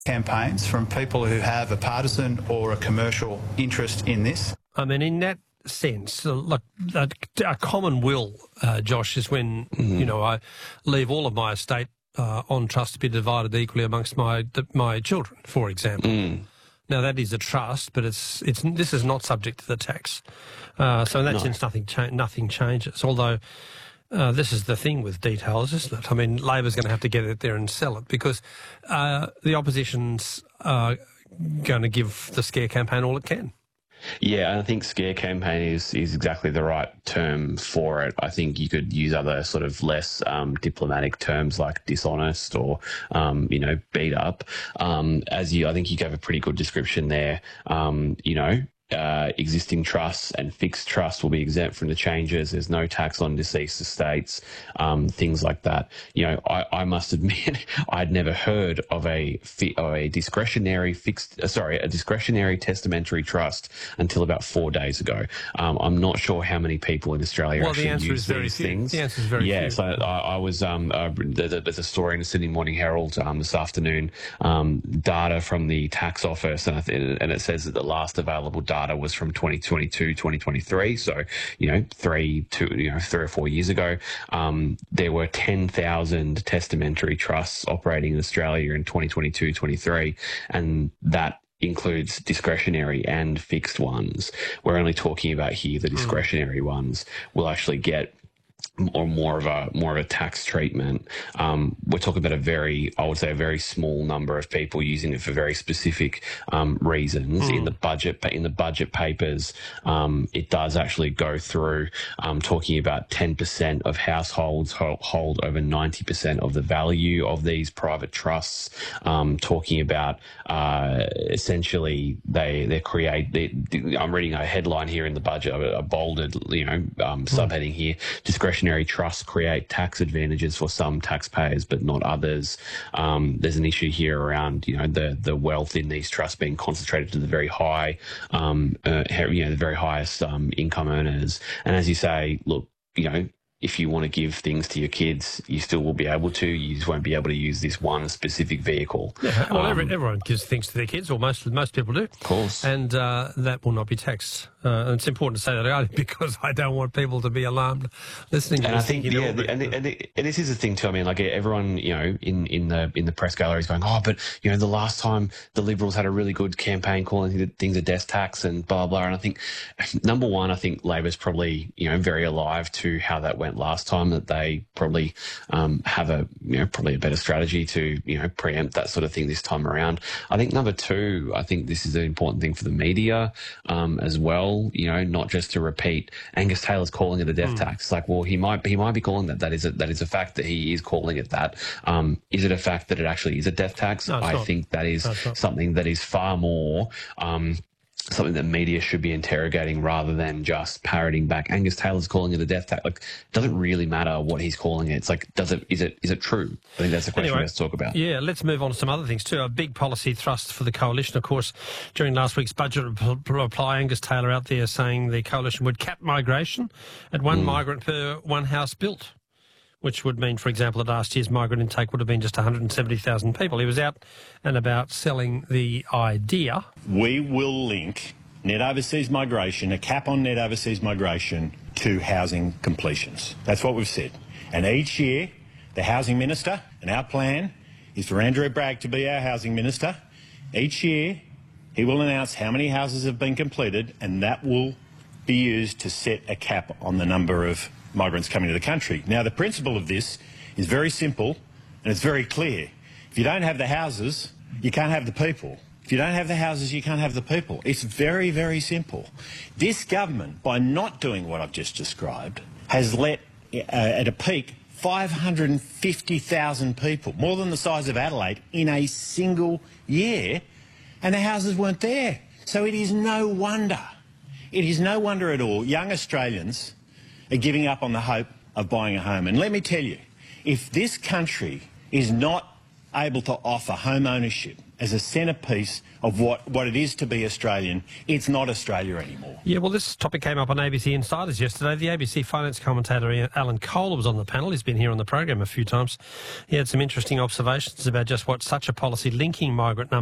campaigns from people who have a partisan or a commercial interest in this. I mean, in that sense, look, a common will, Josh, is when, you know, I leave all of my estate on trust to be divided equally amongst my children, for example. Now, that is a trust, but this is not subject to the tax. So in that sense, nothing changes. Although this is the thing with details, isn't it? I mean, Labor's going to have to get it there and sell it because the opposition's going to give the scare campaign all it can. Yeah, and I think scare campaign is exactly the right term for it. I think you could use other sort of less diplomatic terms like dishonest or, you know, beat up. I think you gave a pretty good description there. You know, existing trusts and fixed trusts will be exempt from the changes. There's no tax on deceased estates, things like that. You know, I must admit, I'd never heard of a discretionary testamentary trust until about 4 days ago. I'm not sure how many people in Australia actually use these things. The answer is very few. So I was there's a story in the Sydney Morning Herald this afternoon, data from the tax office, and it says that the last available data was from 2022, 2023. So, you know, 3 or 4 years ago, there were 10,000 testamentary trusts operating in Australia in 2022, 23, and that includes discretionary and fixed ones. We're only talking about here the discretionary ones will actually get more of a tax treatment. We're talking about a very small number of people using it for very specific reasons. In the budget papers, it does actually go through talking about 10% of households hold over 90% of the value of these private trusts. Talking about essentially I'm reading a headline here in the budget, a bolded subheading here: discretionary trusts create tax advantages for some taxpayers but not others. There's an issue here around the wealth in these trusts being concentrated to the very high, the very highest income earners. And as you say, look, if you want to give things to your kids, you still will be able to. You just won't be able to use this one specific vehicle. Yeah, well, everyone gives things to their kids, or most people do. Of course. And that will not be taxed. And it's important to say that early because I don't want people to be alarmed listening to this. And I think, and this is the thing too. I mean, like everyone, in the press gallery is going, but the last time the Liberals had a really good campaign calling things a death tax and blah blah. And I think, number one, I think Labor's probably very alive to how that went last time, that they probably have a better strategy to preempt that sort of thing this time around. I think number two, I think this is an important thing for the media as well. Not just to repeat Angus Taylor's calling it a death tax. It's like, well, he might be calling that is a fact that he is calling it that. Is it a fact that it actually is a death tax? No, I think that is something that is far more something that media should be interrogating rather than just parroting back. Angus Taylor's calling it a death tax. Like, it doesn't really matter what he's calling it. It's like, is it true? I think that's the question we have to talk about. Yeah, let's move on to some other things too. A big policy thrust for the coalition, of course, during last week's budget reply, Angus Taylor out there saying the coalition would cap migration at one migrant per one house built, which would mean, for example, that last year's migrant intake would have been just 170,000 people. He was out and about selling the idea. We will link net overseas migration, a cap on net overseas migration, to housing completions. That's what we've said. And each year, the Housing Minister, and our plan is for Andrew Bragg to be our Housing Minister. Each year, he will announce how many houses have been completed, and that will be used to set a cap on the number of migrants coming to the country. Now, the principle of this is very simple and it's very clear. If you don't have the houses, you can't have the people. If you don't have the houses, you can't have the people. It's very, very simple. This government, by not doing what I've just described, has let, at a peak, 550,000 people, more than the size of Adelaide, in a single year, and the houses weren't there. So it is no wonder at all young Australians are giving up on the hope of buying a home. And let me tell you, if this country is not able to offer home ownership as a centrepiece of what it is to be Australian, it's not Australia anymore. Yeah, well, this topic came up on ABC Insiders yesterday. The ABC finance commentator Alan Kohler was on the panel. He's been here on the program a few times. He had some interesting observations about just what such a policy linking migrant numbers